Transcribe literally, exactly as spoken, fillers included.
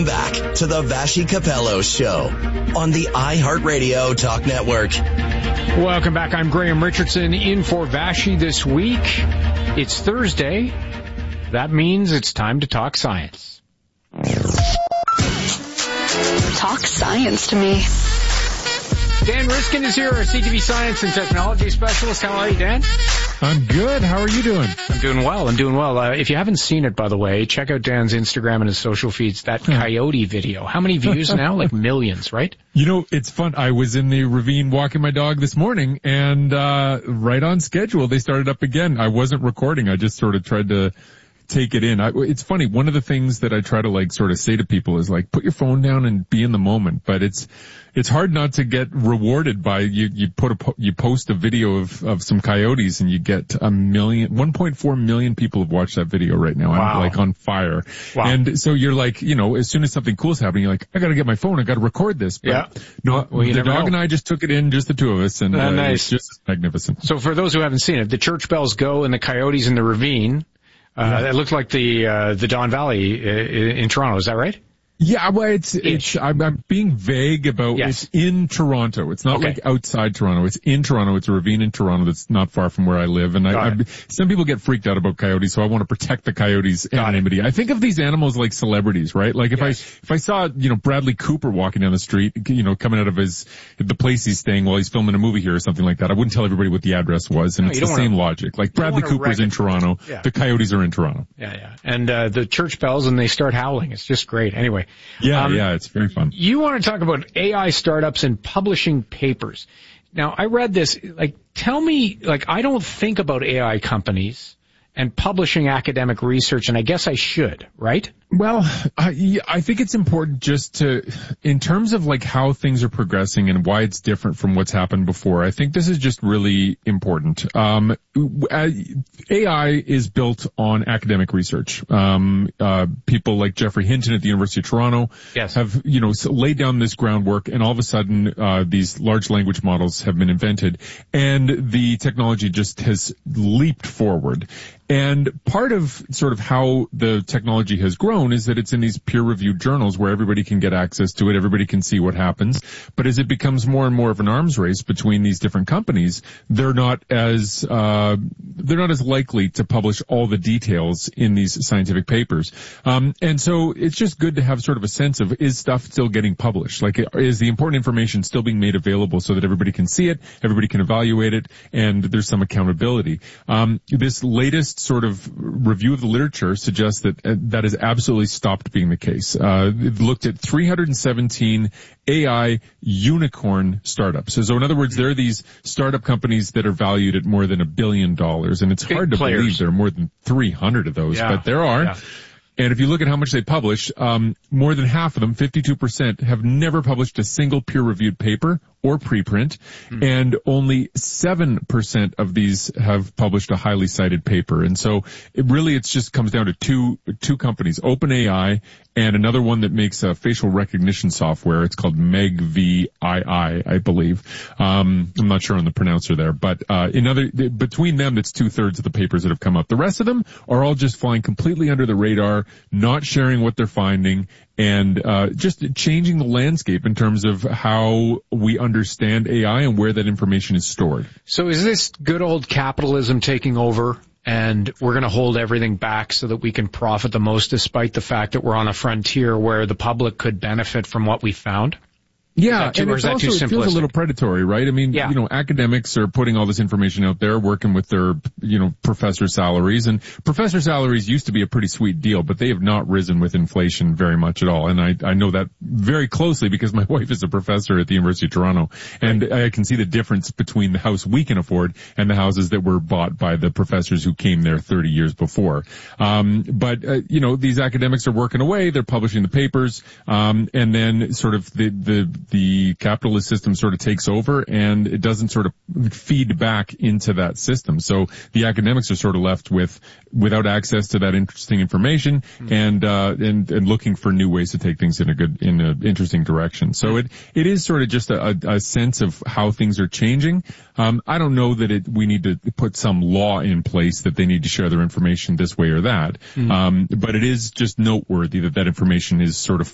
Back to the Vassy Capello Show on the iHeartRadio Talk Network. Welcome back. I'm Graham Richardson in for Vassy this week. It's Thursday. That means it's time to talk science. Talk science to me. Dan Riskin is here, our C T V science and technology specialist. How are you, Dan? I'm good. How are you doing? I'm doing well. I'm doing well. Uh, if you haven't seen it, by the way, check out Dan's Instagram and his social feeds, that coyote video. How many views now? Like millions, right? You know, it's fun. I was in the ravine walking my dog this morning, and uh right on schedule, they started up again. I wasn't recording. I just sort of tried to take it in. I, it's funny. One of the things that I try to like sort of say to people is like, put your phone down and be in the moment. But it's, it's hard not to get rewarded by you, you put a, you post a video of, of some coyotes and you get a million, one point four million people have watched that video right now. Wow. I'm like on fire. Wow. And so you're like, you know, as soon as something cool's happening, you're like, I gotta get my phone. I gotta record this. But yeah. No, well, the dog know. and I just took it in, just the two of us. And uh, uh, nice. It's just magnificent. So for those who haven't seen it, the church bells go and the coyotes in the ravine. Uh, yeah. It looked like the, uh, the Don Valley in, in Toronto. Is that right? Yeah, well, it's, it's, I'm, I'm being vague about, yes. It's in Toronto. It's not okay. like outside Toronto. It's in Toronto. It's a ravine in Toronto that's not far from where I live. And I, I, some people get freaked out about coyotes, so I want to protect the coyotes' Got anonymity. it. I think of these animals like celebrities, right? Like if yes. I, if I saw, you know, Bradley Cooper walking down the street, you know, coming out of his, the place he's staying while he's filming a movie here or something like that, I wouldn't tell everybody what the address was. And no, it's the same wanna, logic. Like Bradley Cooper's in Toronto. Yeah. The coyotes are in Toronto. Yeah, yeah. And, uh, the church bells and they start howling. It's just great. Anyway. Yeah, um, yeah. It's very fun. You want to talk about A I startups and publishing papers. Now, I read this, like, tell me, like, I don't think about A I companies and publishing academic research, and I guess I should, right? Well, I, I think it's important just to, in terms of like how things are progressing and why it's different from what's happened before, I think this is just really important. Um, A I is built on academic research. Um, uh, people like Geoffrey Hinton at the University of Toronto yes. have, you know, laid down this groundwork, and all of a sudden, uh, these large language models have been invented, and the technology just has leaped forward. And part of sort of how the technology has grown is that it's in these peer-reviewed journals where everybody can get access to it, everybody can see what happens. But as it becomes more and more of an arms race between these different companies, they're not as uh they're not as likely to publish all the details in these scientific papers. Um and so it's just good to have sort of a sense of, is stuff still getting published? Like, is the important information still being made available so that everybody can see it, everybody can evaluate it, and there's some accountability. Um this latest sort of review of the literature suggests that uh, that has absolutely stopped being the case. Uh, it looked at three hundred seventeen A I unicorn startups. So, so in other words, there are these startup companies that are valued at more than a billion dollars, and it's Big hard to players. believe there are more than three hundred of those, yeah. but there are. Yeah. And if you look at how much they publish, um, more than half of them, fifty-two percent, have never published a single peer-reviewed paper or preprint, mm. and only seven percent of these have published a highly cited paper. And so it really, it just comes down to two, two companies, OpenAI and another one that makes a facial recognition software. It's called MegVii, I believe. Um, I'm not sure on the pronouncer there, but, uh, in other, between them, that's two thirds of the papers that have come up. The rest of them are all just flying completely under the radar, not sharing what they're finding, and, uh, just changing the landscape in terms of how we understand A I and where that information is stored. So is this good old capitalism taking over, and we're going to hold everything back so that we can profit the most, despite the fact that we're on a frontier where the public could benefit from what we found? Yeah, too, and it's also, it feels a little predatory, right? I mean, yeah. you know, academics are putting all this information out there, working with their, you know, professor salaries, and professor salaries used to be a pretty sweet deal, but they have not risen with inflation very much at all. And I, I know that very closely because my wife is a professor at the University of Toronto, and right. I can see the difference between the house we can afford and the houses that were bought by the professors who came there thirty years before. Um, but, uh, you know, these academics are working away, they're publishing the papers, um, and then sort of the, the, the capitalist system sort of takes over, and it doesn't sort of feed back into that system. So the academics are sort of left with, without access to that interesting information, mm-hmm. and, uh, and, and looking for new ways to take things in a good, in an interesting direction. So it, it is sort of just a, a sense of how things are changing. Um, I don't know that it, we need to put some law in place that they need to share their information this way or that. Mm-hmm. Um, but it is just noteworthy that that information is sort of